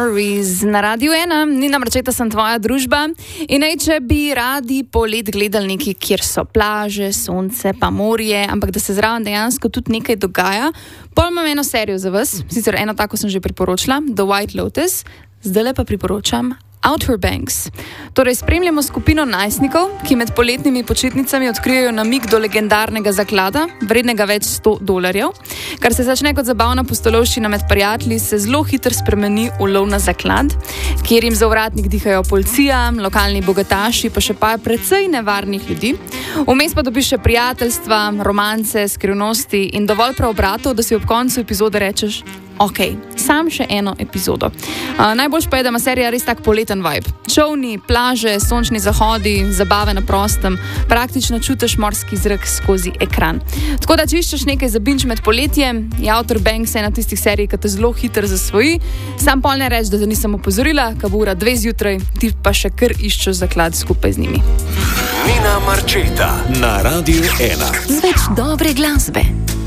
Memories na Radiu 1. Nina Marčeta sem tvoja družba. In če bi radi polet gledali nekaj, kjer so plaže, sonce, pa morje, ampak da se zraven dejansko tudi nekaj dogaja, pol imam eno serijo za vas, sicer eno tako sem že priporočila, The White Lotus, zdaj pa priporočam Outer Banks. Torej, spremljamo skupino najstnikov, ki med poletnimi počitnicami odkrijejo namig do legendarnega zaklada, vrednega več $100. Kar se začne kot zabavna pustolovščina med prijatelji, se zelo hitro spremeni v lov na zaklad, kjer jim za ovratnik dihajo policija, lokalni bogataši, pa še pa precej nevarnih ljudi. Vmes pa dobiš še prijateljstva, romance, skrivnosti in dovolj preobratov, da si ob koncu epizode rečeš: ok, sam še eno epizodo. Najboljš pa je, da ima serija res tak poleten vibe. Čolni, plaže, sončni zahodi, zabave na prostem, praktično čutiš morski zrak skozi ekran. Tako da, če iščeš nekaj za binge med poletjem, je Outer Banks ena tistih serij, ki te zelo hitro zasvoji. Sam pol ne reč, da nisem opozorila, ka bo ura 2 zjutraj, ti pa še kar iščeš zaklad skupaj z njimi. Nina Marčeta na Radiu 1. Z več dobre glasbe.